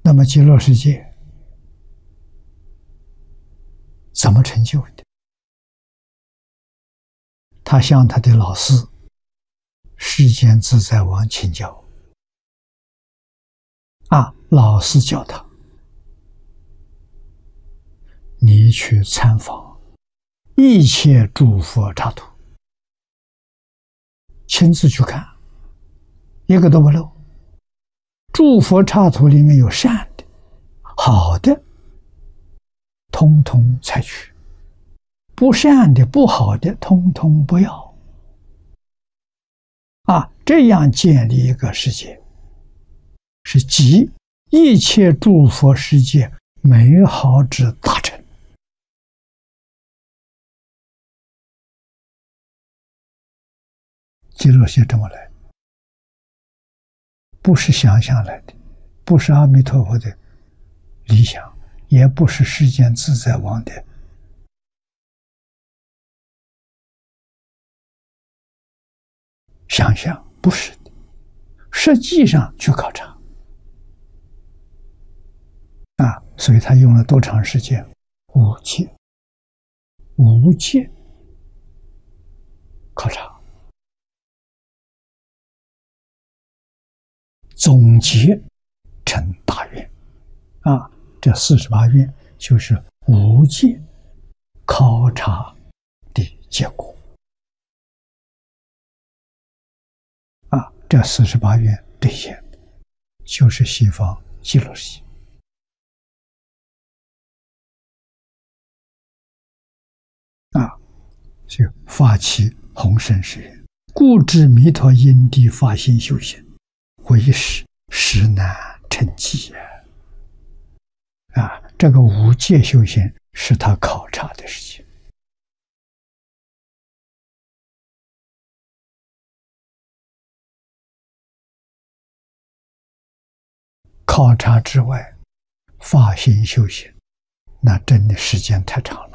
那么极乐世界怎么成就的？他向他的老师世间自在王请教，老师教他，你去参访一切诸佛刹土，亲自去看，一个都不漏。诸佛刹土里面有善的、好的，通通采取；不善的、不好的，通通不要。这样建立一个世界，是集一切诸佛世界美好之大成。极乐世界这么来，不是想象来的，不是阿弥陀佛的理想，也不是世间自在王的想象，不是的，实际上去考察所以他用了多长时间？5届，5届考察，总结成大愿这48愿就是5届考察的结果这48愿兑现的就是西方极乐世界就发起弘深誓愿，故知弥陀因地发心修行，为实难成绩这个5届修行是他考察的事情。考察之外，发心修行，那真的时间太长了。